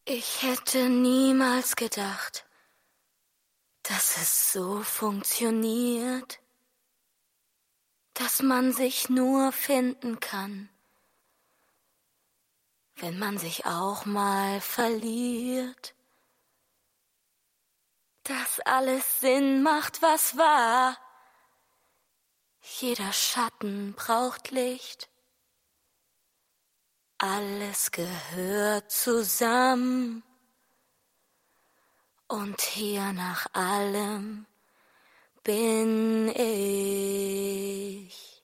Ich hätte niemals gedacht, dass es so funktioniert, dass man sich nur finden kann, wenn man sich auch mal verliert, dass alles Sinn macht, was war. Jeder Schatten braucht Licht, alles gehört zusammen. Und hier nach allem bin ich.